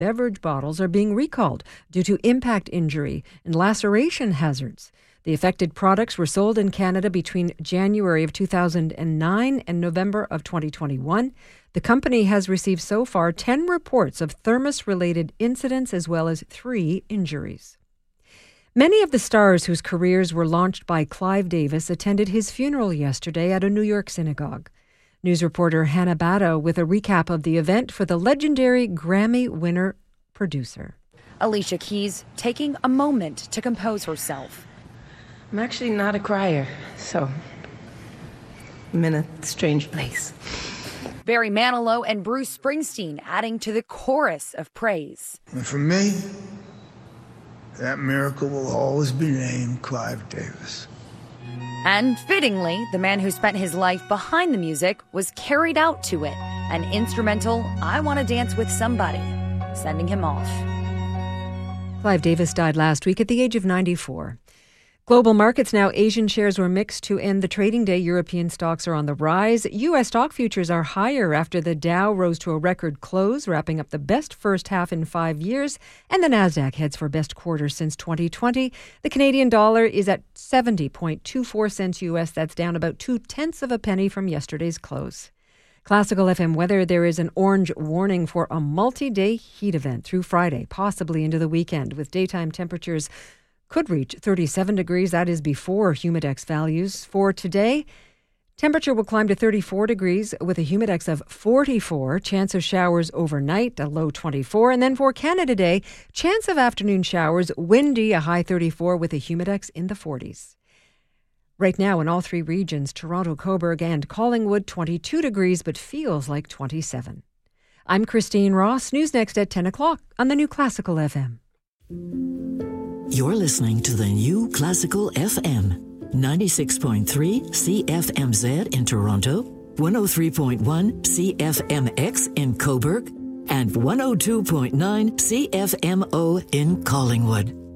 beverage bottles are being recalled due to impact injury and laceration hazards. The affected products were sold in Canada between January of 2009 and November of 2021. The company has received so far 10 reports of thermos-related incidents as well as 3 injuries. Many of the stars whose careers were launched by Clive Davis attended his funeral yesterday at a New York synagogue. News reporter Hannah Batta with a recap of the event for the legendary Grammy winner producer. Alicia Keys taking a moment to compose herself. I'm actually not a crier, so I'm in a strange place. Barry Manilow and Bruce Springsteen adding to the chorus of praise. And for me, that miracle will always be named Clive Davis. And fittingly, the man who spent his life behind the music was carried out to it. An instrumental, I Want to Dance with Somebody, sending him off. Clive Davis died last week at the age of 94. Global markets now. Asian shares were mixed to end the trading day. European stocks are on the rise. U.S. stock futures are higher after the Dow rose to a record close, wrapping up the best first half in 5 years. And the Nasdaq heads for best quarter since 2020. The Canadian dollar is at 70.24 cents U.S. That's down about 0.2 of a penny from yesterday's close. Classical FM weather. There is an orange warning for a multi-day heat event through Friday, possibly into the weekend, with daytime temperatures could reach 37 degrees. That is before humidex values. For today, temperature will climb to 34 degrees with a humidex of 44. Chance of showers overnight, a low 24. And then for Canada Day, chance of afternoon showers, windy, a high 34 with a humidex in the 40s. Right now in all 3 regions, Toronto, Cobourg and Collingwood, 22 degrees, but feels like 27. I'm Christine Ross. News next at 10 o'clock on the new Classical FM. You're listening to the new Classical FM, 96.3 CFMZ in Toronto, 103.1 CFMX in Cobourg, and 102.9 CFMO in Collingwood.